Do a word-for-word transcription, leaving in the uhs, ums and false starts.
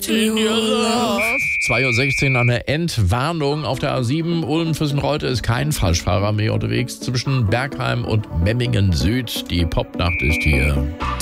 zwei Uhr sechzehn an der Entwarnung auf der A sieben. Ulm-Füssen-Reute ist kein Falschfahrer mehr unterwegs zwischen Bergheim und Memmingen Süd. Die Popnacht ist hier.